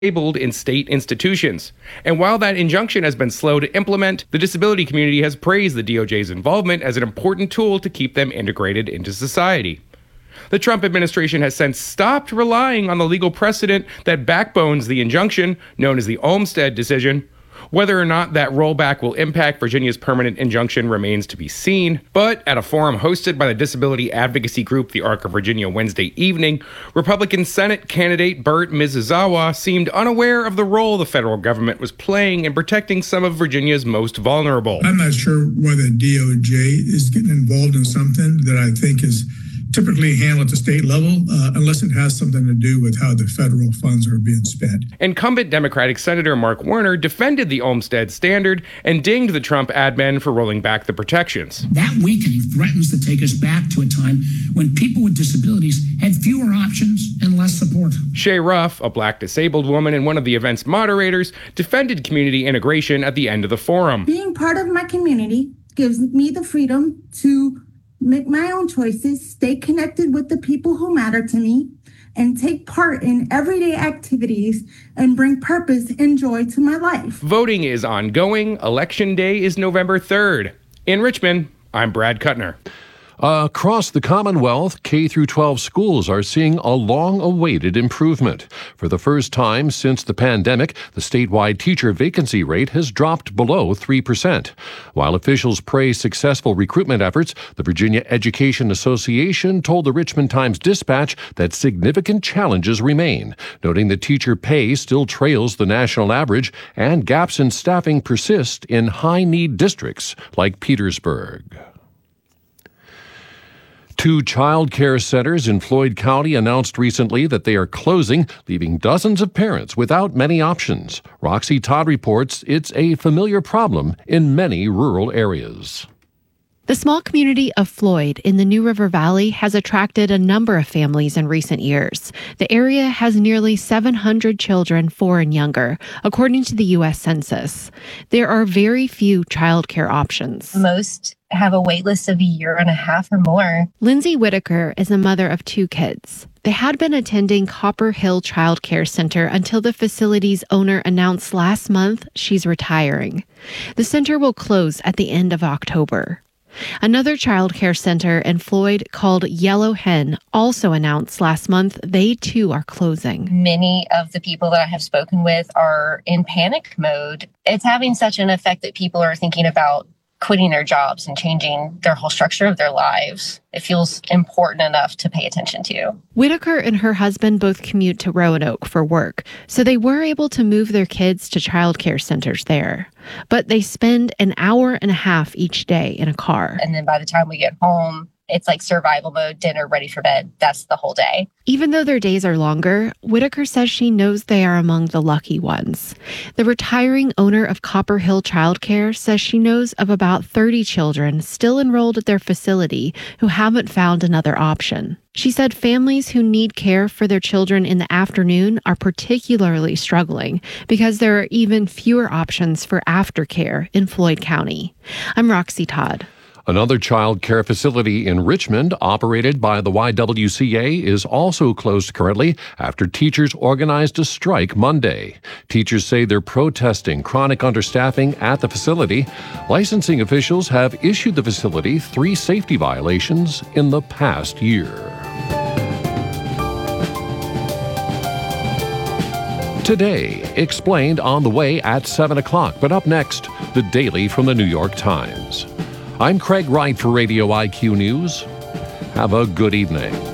disabled in state institutions. And while that injunction has been slow to implement, the disability community has praised the DOJ's involvement as an important tool to keep them integrated into society. The Trump administration has since stopped relying on the legal precedent that backbones the injunction, known as the Olmstead decision. Whether or not that rollback will impact Virginia's permanent injunction remains to be seen, but at a forum hosted by the disability advocacy group The Arc of Virginia Wednesday evening, Republican Senate candidate Burt Mizuzawa seemed unaware of the role the federal government was playing in protecting some of Virginia's most vulnerable. I'm not sure why the DOJ is getting involved in something that I think is typically handled at the state level, unless it has something to do with how the federal funds are being spent. Incumbent Democratic Senator Mark Warner defended the Olmstead standard and dinged the Trump admin for rolling back the protections. That weakening threatens to take us back to a time when people with disabilities had fewer options and less support. Shay Ruff, a black disabled woman and one of the event's moderators, defended community integration at the end of the forum. Being part of my community gives me the freedom to make my own choices, stay connected with the people who matter to me, and take part in everyday activities and bring purpose and joy to my life. Voting is ongoing. Election Day is November 3rd. In Richmond, I'm Brad Kuttner. Across the Commonwealth, K-12 schools are seeing a long-awaited improvement. For the first time since the pandemic, the statewide teacher vacancy rate has dropped below 3%. While officials praise successful recruitment efforts, the Virginia Education Association told the Richmond Times-Dispatch that significant challenges remain, noting that teacher pay still trails the national average and gaps in staffing persist in high-need districts like Petersburg. 2 child care centers in Floyd County announced recently that they are closing, leaving dozens of parents without many options. Roxy Todd reports it's a familiar problem in many rural areas. The small community of Floyd in the New River Valley has attracted a number of families in recent years. The area has nearly 700 children 4 and younger, according to the U.S. Census. There are very few childcare options. Most have a wait list of a year and a half or more. Lindsay Whitaker is a mother of 2 kids. They had been attending Copper Hill Child Care Center until the facility's owner announced last month she's retiring. The center will close at the end of October. Another child care center in Floyd called Yellow Hen also announced last month they too are closing. Many of the people that I have spoken with are in panic mode. It's having such an effect that people are thinking about quitting their jobs and changing their whole structure of their lives. It feels important enough to pay attention to. Whitaker and her husband both commute to Roanoke for work, so they were able to move their kids to child care centers there. But they spend an hour and a half each day in a car. And then by the time we get home, it's like survival mode, dinner, ready for bed. That's the whole day. Even though their days are longer, Whitaker says she knows they are among the lucky ones. The retiring owner of Copper Hill Childcare says she knows of about 30 children still enrolled at their facility who haven't found another option. She said families who need care for their children in the afternoon are particularly struggling because there are even fewer options for aftercare in Floyd County. I'm Roxy Todd. Another child care facility in Richmond, operated by the YWCA, is also closed currently after teachers organized a strike Monday. Teachers say they're protesting chronic understaffing at the facility. Licensing officials have issued the facility 3 safety violations in the past year. Today, explained on the way at 7 o'clock. But up next, the Daily from the New York Times. I'm Craig Wright for Radio IQ News. Have a good evening.